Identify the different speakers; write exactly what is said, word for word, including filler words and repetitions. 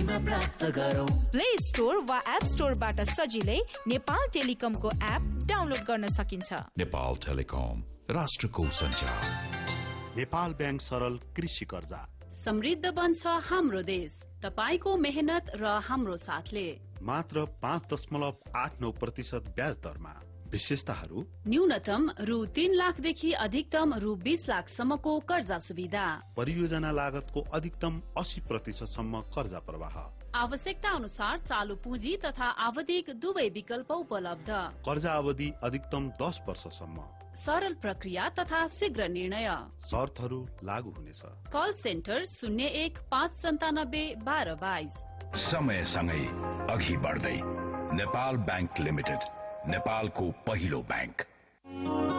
Speaker 1: सेवा प्राप्त गरौँ।
Speaker 2: प्ले स्टोर वा एप स्टोरबाट सजिलै नेपाल टेलिकमको एप डाउनलोड गर्न सकिन्छ।
Speaker 3: नेपाल टेलिकम, राष्ट्रको सञ्चार।
Speaker 4: नेपाल ब्याङ्क सरल कृषि कर्जा।
Speaker 5: समृद्ध बन्छ हाम्रो देश, तपाईको मेहनत र हाम्रो साथले।
Speaker 4: मात्र पाँच दशमलव आठ नौ प्रतिशत ब्याज दरमा। विशेषताहरू:
Speaker 5: न्यूनतम रु तीन लाखदेखि अधिकतम रु बीस लाखसम्मको कर्जा सुविधा।
Speaker 4: परियोजना लागतको अधिकतम अस्सी प्रतिशत सम्म कर्जा प्रवाह।
Speaker 5: आवश्यकता अनुसार चालू पुँजी तथा आवधिक दुवै विकल्प उपलब्ध।
Speaker 4: कर्जा अवधि अधिकतम दस वर्षसम्म।
Speaker 5: सरल प्रक्रिया तथा शीघ्र निर्णय।
Speaker 4: शर्तहरू लागू हुनेछ।
Speaker 5: कल सेन्टर शून्य एक पाँच सन्तानब्बे बाह्र बाइस।
Speaker 6: समय सँगै अघि बढ्दै नेपाल ब्याङ्क लिमिटेड, नेपालको पहिलो ब्याङ्क।